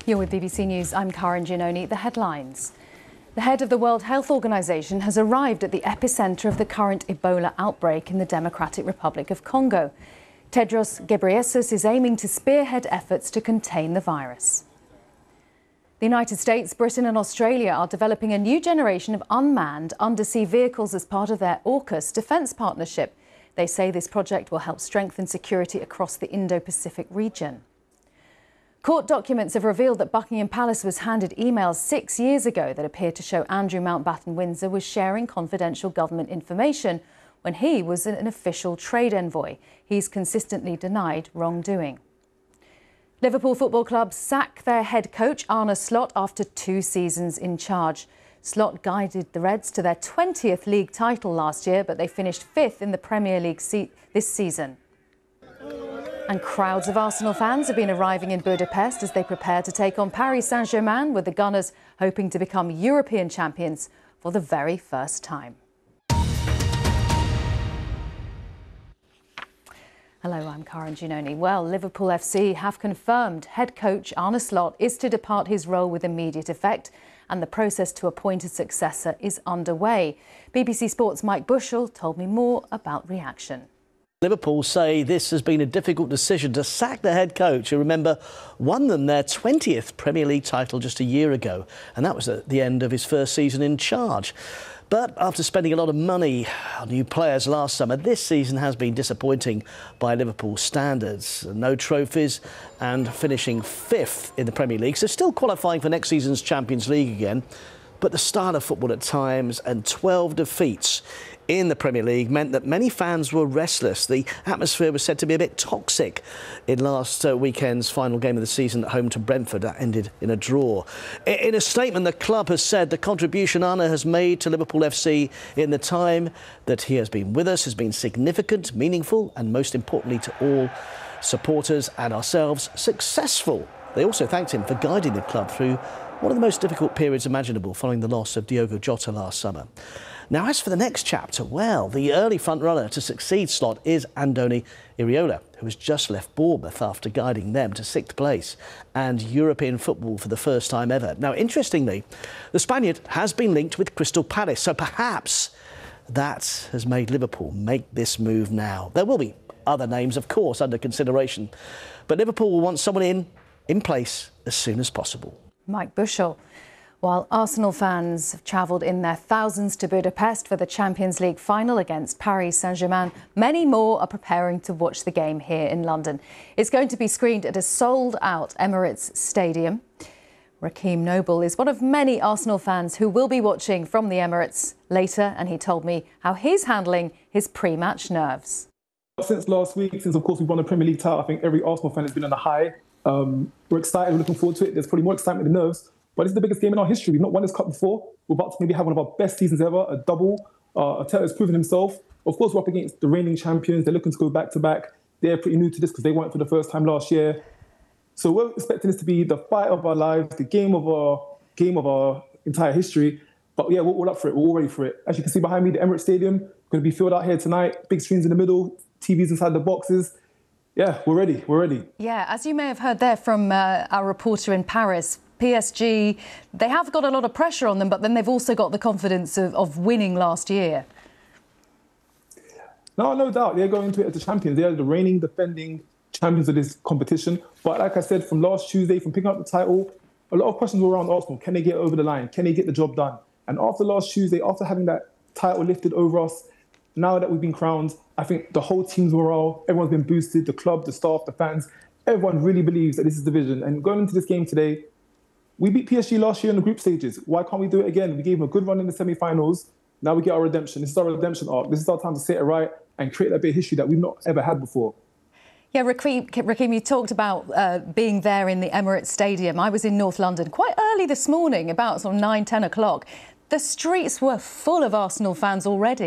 You're with BBC News. I'm Karen Giannoni. The headlines. The head of the World Health Organization has arrived at the epicentre of the current Ebola outbreak in the Democratic Republic of Congo. Tedros Ghebreyesus is aiming to spearhead efforts to contain the virus. The United States, Britain and Australia are developing a new generation of unmanned undersea vehicles as part of their AUKUS defence partnership. They say this project will help strengthen security across the Indo-Pacific region. Court documents have revealed that Buckingham Palace was handed emails 6 years ago that appear to show Andrew Mountbatten Windsor was sharing confidential government information when he was an official trade envoy. He's consistently denied wrongdoing. Liverpool Football Club sack their head coach Arne Slot after 2 seasons in charge. Slot guided the Reds to their 20th league title last year, but they finished 5th in the Premier League this season. And crowds of Arsenal fans have been arriving in Budapest as they prepare to take on Paris Saint-Germain, with the Gunners hoping to become European champions for the very first time. Hello, I'm Karen Giannoni. Well, Liverpool FC have confirmed head coach Arne Slot is to depart his role with immediate effect, and the process to appoint a successor is underway. BBC Sport's Mike Bushell told me more about reaction. Liverpool say this has been a difficult decision to sack the head coach, who, remember, won them their 20th Premier League title just a year ago, and that was at the end of his first season in charge. But after spending a lot of money on new players last summer, this season has been disappointing by Liverpool standards. No trophies and finishing 5th in the Premier League, so still qualifying for next season's Champions League again. But the style of football at times and 12 defeats in the Premier League meant that many fans were restless. The atmosphere was said to be a bit toxic in last weekend's final game of the season at home to Brentford. That ended in a draw. In a statement, the club has said the contribution Arne has made to Liverpool FC in the time that he has been with us has been significant, meaningful and, most importantly to all supporters and ourselves, successful. They also thanked him for guiding the club through one of the most difficult periods imaginable following the loss of Diogo Jota last summer. Now, as for the next chapter, well, the early front-runner to succeed Slot is Andoni Iraola, who has just left Bournemouth after guiding them to 6th place and European football for the first time ever. Now, interestingly, the Spaniard has been linked with Crystal Palace, so perhaps that has made Liverpool make this move now. There will be other names, of course, under consideration, but Liverpool will want someone in place as soon as possible. Mike Bushell. While Arsenal fans have travelled in their thousands to Budapest for the Champions League final against Paris Saint-Germain, many more are preparing to watch the game here in London. It's going to be screened at a sold-out Emirates Stadium. Raheem Noble is one of many Arsenal fans who will be watching from the Emirates later, and he told me how he's handling his pre-match nerves. Since last week, since of course we won the Premier League title, I think every Arsenal fan has been on a high. We're excited, we're looking forward to it. There's probably more excitement than nerves. But this is the biggest game in our history. We've not won this cup before. We're about to maybe have one of our best seasons ever, a double. Arteta's proven himself. Of course, we're up against the reigning champions. They're looking to go back-to-back. They're pretty new to this because they went for the first time last year. So we're expecting this to be the fight of our lives, the game of our entire history. But yeah, we're all up for it. We're all ready for it. As you can see behind me, the Emirates Stadium, going to be filled out here tonight. Big screens in the middle, TVs inside the boxes. Yeah, we're ready. We're ready. Yeah, as you may have heard there from our reporter in Paris, PSG, they have got a lot of pressure on them, but then they've also got the confidence of winning last year. No doubt. They're going into it as the champions. They are the reigning, defending champions of this competition. But like I said, from last Tuesday, from picking up the title, a lot of questions were around Arsenal. Can they get over the line? Can they get the job done? And after last Tuesday, after having that title lifted over us, now that we've been crowned, I think the whole team's morale, everyone's been boosted, the club, the staff, the fans, everyone really believes that this is the vision. And going into this game today, we beat PSG last year in the group stages. Why can't we do it again? We gave them a good run in the semi-finals. Now we get our redemption. This is our redemption arc. This is our time to set it right and create that bit of history that we've not ever had before. Yeah, Raheem, you talked about being there in the Emirates Stadium. I was in North London quite early this morning, about sort of 9, 10 o'clock. The streets were full of Arsenal fans already.